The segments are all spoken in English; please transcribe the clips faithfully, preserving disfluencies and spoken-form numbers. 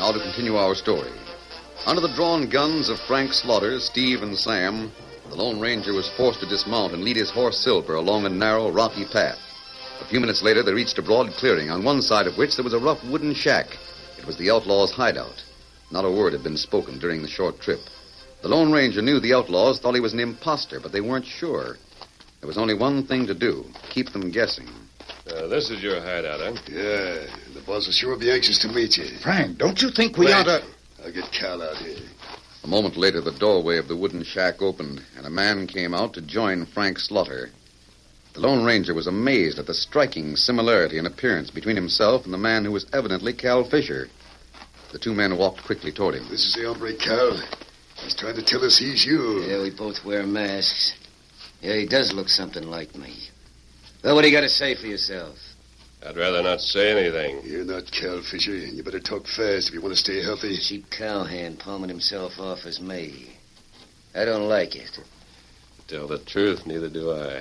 now to continue our story. Under the drawn guns of Frank Slaughter, Steve, and Sam, the Lone Ranger was forced to dismount and lead his horse Silver along a narrow, rocky path. A few minutes later, they reached a broad clearing, on one side of which there was a rough wooden shack. It was the outlaws' hideout. Not a word had been spoken during the short trip. The Lone Ranger knew the outlaws thought he was an imposter, but they weren't sure. There was only one thing to do, keep them guessing. Uh, this is your hideout, huh? Yeah, the boss will sure be anxious to meet you. Frank, don't you think we Wait. ought to... I'll get Cal out here. A moment later, the doorway of the wooden shack opened, and a man came out to join Frank Slaughter. The Lone Ranger was amazed at the striking similarity in appearance between himself and the man who was evidently Cal Fisher. The two men walked quickly toward him. This is the hombre, Cal. He's trying to tell us he's you. Yeah, we both wear masks. Yeah, he does look something like me. Well, what do you got to say for yourself? I'd rather not say anything. You're not Cal Fisher, and you better talk fast if you want to stay healthy. Cheap cowhand palming himself off as me. I don't like it. To tell the truth, neither do I.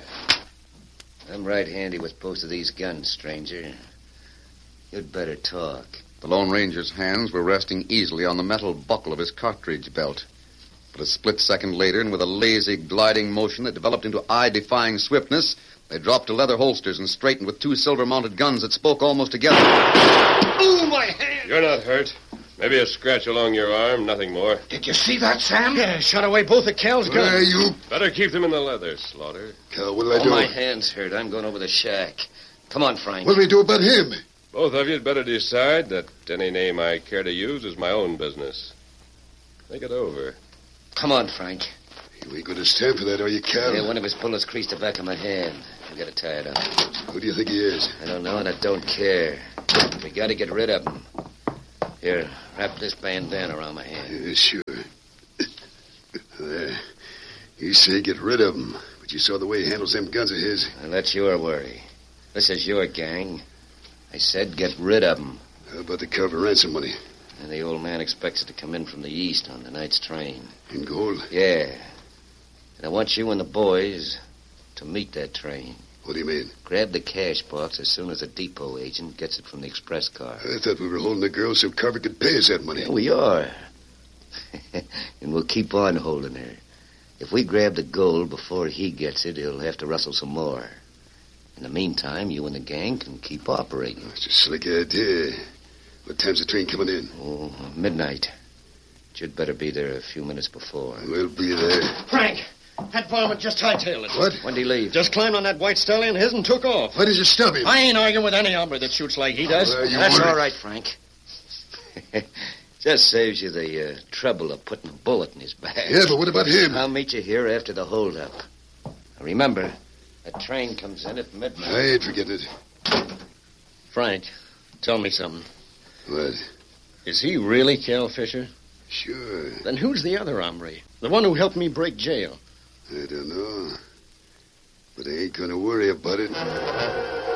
I'm right handy with both of these guns, stranger. You'd better talk. The Lone Ranger's hands were resting easily on the metal buckle of his cartridge belt. But a split second later, and with a lazy, gliding motion that developed into eye-defying swiftness, they dropped to leather holsters and straightened with two silver-mounted guns that spoke almost together. Ooh, my hand! You're not hurt. Maybe a scratch along your arm, nothing more. Did you see that, Sam? Yeah, shot away both of Cal's guns. Where you... Better keep them in the leather, Slaughter. Cal, what'll I Oh, do? my hand's hurt. I'm going over the shack. Come on, Frank. What'll we do about him? Both of you'd better decide that any name I care to use is my own business. Think it over. Come on, Frank. You ain't going to stand for that, are you, Cal? Yeah, one of his bullets creased the back of my hand. I got to tie it up. Who do you think he is? I don't know, and I don't care. We got to get rid of him. Here, wrap this bandana around my hand. Yeah, sure. There. You say get rid of him, but you saw the way he handles them guns of his. Now, that's your worry. This is your gang. I said get rid of him. How about the cover ransom money? And the old man expects it to come in from the east on tonight's train. In gold? Yeah. And I want you and the boys to meet that train. What do you mean? Grab the cash box as soon as the depot agent gets it from the express car. I thought we were holding the girl so Carver could pay us that money. Yeah, we are. And we'll keep on holding her. If we grab the gold before he gets it, he'll have to rustle some more. In the meantime, you and the gang can keep operating. It's a slick idea. What time's the train coming in? Oh, midnight. You'd better be there a few minutes before. We'll be there. Frank, that varmint just hightailed us. What? When'd he leave? Just climbed on that white stallion of his and took off. Why did you stop him? I ain't arguing with any hombre that shoots like he does. Well, you That's worried. all right, Frank. Just saves you the uh, trouble of putting a bullet in his back. Yeah, but what about him? I'll meet you here after the holdup. Remember, the train comes in at midnight. I ain't forgetting it. Frank, tell me something. What? Is he really Cal Fisher? Sure. Then who's the other hombre? The one who helped me break jail. I don't know. But I ain't going to worry about it.